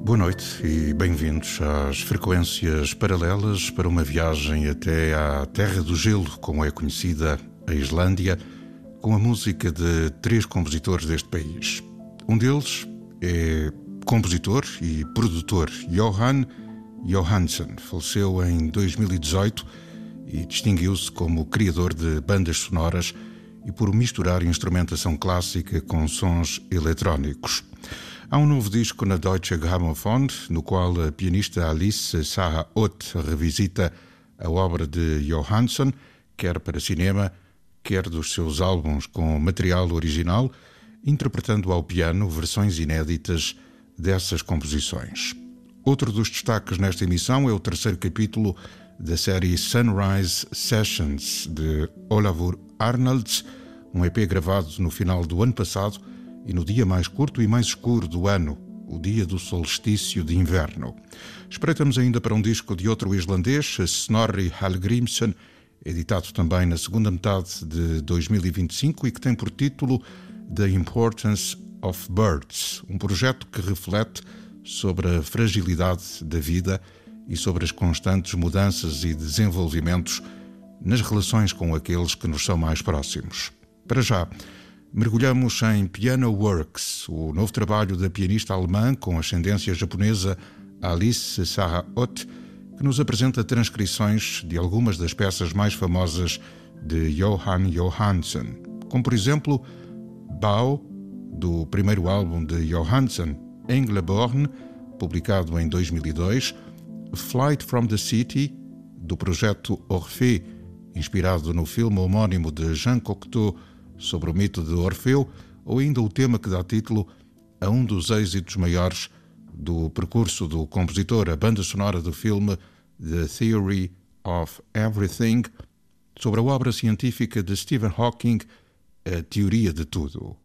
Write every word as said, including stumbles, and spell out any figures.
Boa noite e bem-vindos às frequências paralelas para uma viagem até à Terra do Gelo, como é conhecida a Islândia, com a música de três compositores deste país. Um deles é compositor e produtor Jóhann Jóhannsson. Faleceu em dois mil e dezoito e distinguiu-se como criador de bandas sonoras e por misturar instrumentação clássica com sons eletrónicos. Há um novo disco na Deutsche Grammophon, no qual a pianista Alice Saha Ott revisita a obra de Jóhannsson, quer para cinema, quer dos seus álbuns com material original, interpretando ao piano versões inéditas dessas composições. Outro dos destaques nesta emissão é o terceiro capítulo da série Sunrise Sessions, de Ólafur Arnalds, um E P gravado no final do ano passado e no dia mais curto e mais escuro do ano, o dia do solstício de inverno. Espreitamos ainda para um disco de outro islandês, Snorri Hallgrímsson, editado também na segunda metade de dois mil e vinte e cinco e que tem por título The Importance of Birds, um projeto que reflete sobre a fragilidade da vida e sobre as constantes mudanças e desenvolvimentos nas relações com aqueles que nos são mais próximos. Para já, mergulhamos em Piano Works, o novo trabalho da pianista alemã com ascendência japonesa Alice Saha Ott, que nos apresenta transcrições de algumas das peças mais famosas de Jóhann Jóhannsson, como por exemplo Bau, do primeiro álbum de Jóhannsson, Engleborn, publicado em dois mil e dois, Flight from the City, do projeto Orphée, inspirado no filme homónimo de Jean Cocteau sobre o mito de Orfeu, ou ainda o tema que dá título a um dos êxitos maiores do percurso do compositor, a banda sonora do filme The Theory of Everything, sobre a obra científica de Stephen Hawking, A Teoria de Tudo.